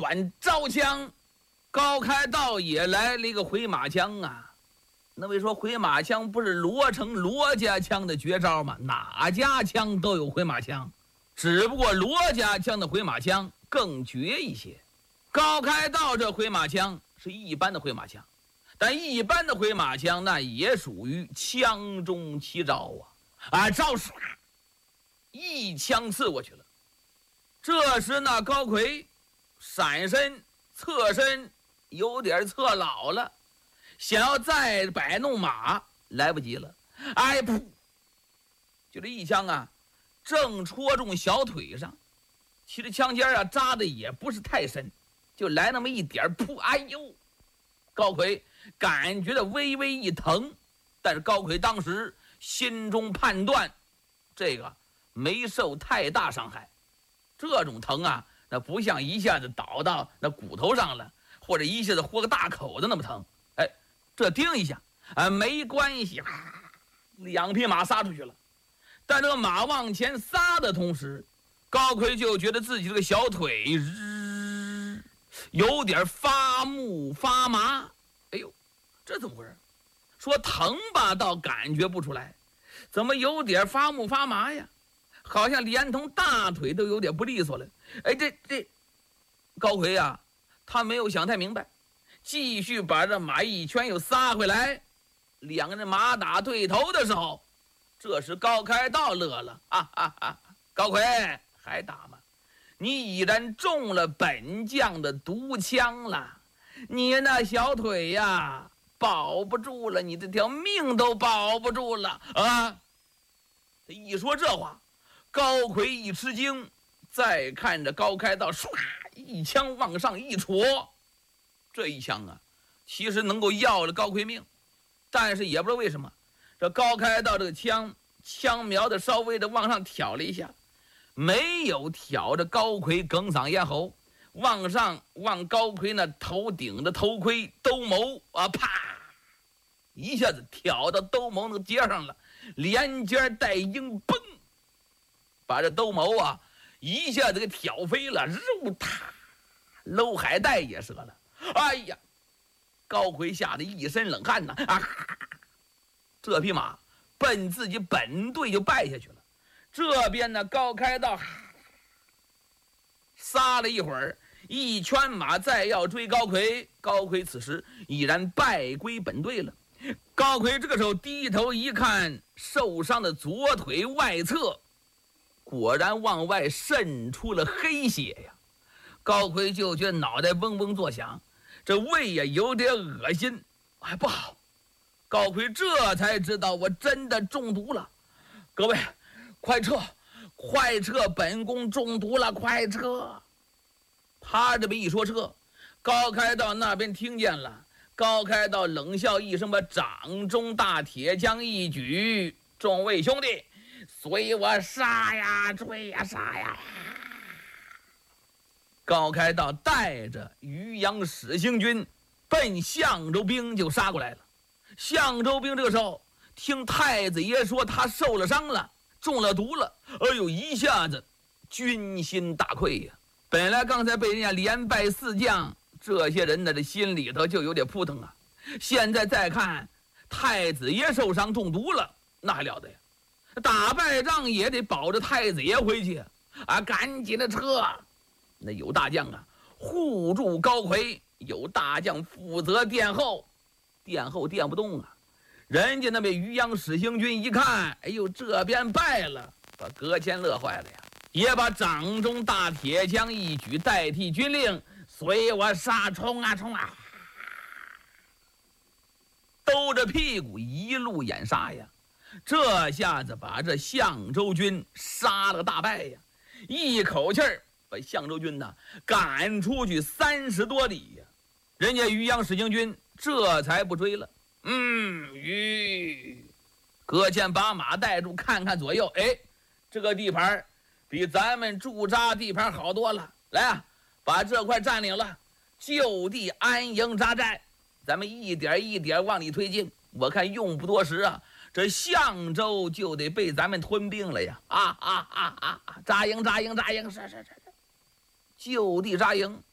管招枪，高开道也来了一个回马枪啊。那位说回马枪不是罗成罗家枪的绝招吗？哪家枪都有回马枪，只不过罗家枪的回马枪更绝一些。高开道这回马枪是一般的回马枪，但一般的回马枪那也属于枪中奇招啊！招唰，一枪刺过去了。这时那高魁闪身侧身有点侧老了，想要再摆弄马来不及了，噗！就这一枪啊，正戳中小腿上。其实枪尖啊扎的也不是太深，就来那么一点，噗！哎呦！高魁感觉到微微一疼，但是高魁当时心中判断，这个没受太大伤害。这种疼啊，那不像一下子倒到那骨头上了，或者一下子豁个大口子那么疼。这叮一下没关系，两匹马撒出去了。但这个马往前撒的同时，高魁就觉得自己这个小腿有点发木发麻。哎呦，这怎么回事？说疼吧倒感觉不出来，怎么有点发木发麻呀？好像连同大腿都有点不利索了。这高魁啊，他没有想太明白，继续把这马一圈又撒回来。两个人马打对头的时候，这时高开道乐了，高魁还打吗？你已然中了本将的毒枪了，你那小腿呀保不住了，你这条命都保不住了啊！他一说这话，高魁一吃惊，再看着高开道，唰一枪往上一戳，这一枪啊，其实能够要了高魁命，但是也不知道为什么，这高开道这个枪瞄的稍微的往上挑了一下，没有挑着高魁哽嗓咽喉，往高魁那头顶的头盔兜眸啪一下子挑到兜眸那个尖上了，连尖带鹰，嘣，把这兜眸啊一下子给挑飞了，肉塌，搂海带也折了。哎呀，高魁吓得一身冷汗呐！这匹马奔自己本队就败下去了。这边呢，高开道撒了一会儿，一圈马再要追高魁，高魁此时已然败归本队了。高魁这个时候低头一看，受伤的左腿外侧果然往外渗出了黑血呀！高魁就觉得脑袋嗡嗡作响，这胃呀有点恶心，不好！高魁这才知道我真的中毒了，各位快撤！快撤！本宫中毒了，快撤！他这么一说撤，高开道那边听见了，高开道冷笑一声，把掌中大铁枪一举，众位兄弟，随我杀呀，追呀，杀呀！高开道带着渔阳使行军奔相州兵就杀过来了。相州兵这个时候听太子爷说他受了伤了，中了毒了，一下子军心大溃呀！本来刚才被人家连败4将，这些人的这心里头就有点扑腾啊。现在再看太子爷受伤中毒了，那还了得呀！打败仗也得保着太子爷回去赶紧的撤！那有大将护住高魁，有大将负责殿后，殿后殿不动人家那边渔阳使行军一看，这边败了，把葛谦乐坏了呀，也把掌中大铁枪一举，代替军令，随我杀，冲啊冲啊！兜着屁股一路掩杀呀，这下子把这相州军杀了个大败呀，一口气儿把相州军赶出去30多里呀，人家渔阳使行军这才不追了。葛谦把马带住，看看左右，这个地盘比咱们驻扎地盘好多了，来把这块占领了，就地安营扎寨，咱们一点一点往里推进，我看用不多时这相州就得被咱们吞并了呀！扎营，是，就地扎营。